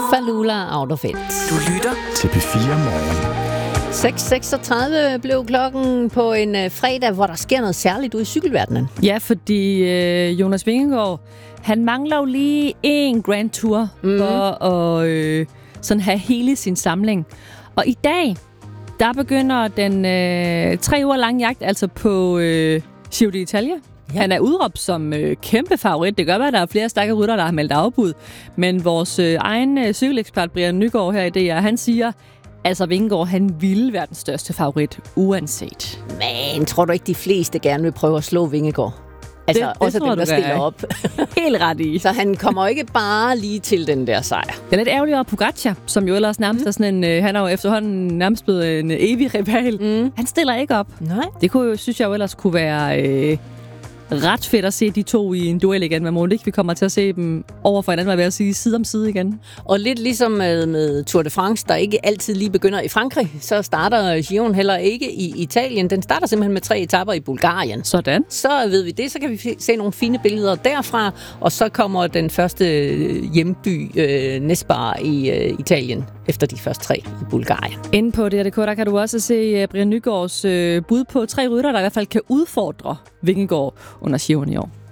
Falula Out of It. Du lytter til P4 Morgen. 6.36 blev klokken på en fredag, hvor der sker noget særligt ude i cykelverdenen. Ja, fordi Jonas Vingegaard, han mangler jo lige en Grand Tour for at sådan have hele sin samling. Og i dag, der begynder den 3 uger lange jagt altså på Giro d'Italia. Ja. Han er udråbt som kæmpe favorit. Det gør være, at der er flere stærke rytter, der har meldt afbud. Men vores egen cykelekspert, Brian Nygaard her i DR, han siger, altså Vingegaard, han ville være den største favorit, uanset. Men tror du ikke, de fleste gerne vil prøve at slå Vingegaard? Altså det også tror dem, der du, stiller op. Helt ret i. Så han kommer ikke bare lige til den der sejr. Det er lidt ærgerligt over Pogacar, som jo ellers nærmest er sådan en... Han er jo efterhånden nærmest blevet en evig rival. Han stiller ikke op. Nej. Det synes jeg jo ellers kunne være... ret fedt at se de to i en duel igen. Men må ikke vi kommer til at se dem over for hinanden, hvad jeg vil sige, side om side igen. Og lidt ligesom med Tour de France, der ikke altid lige begynder i Frankrig, så starter Giroen heller ikke i Italien. Den starter simpelthen med 3 etaper i Bulgarien. Sådan. Så ved vi det, så kan vi se nogle fine billeder derfra, og så kommer den første hjemby Nesbar i Italien efter de første 3 i Bulgarien. Inde på DR.dk, der kan du også se Brian Nygaards bud på 3 rytter, der i hvert fald kan udfordre Vingegaard under Giroen i år.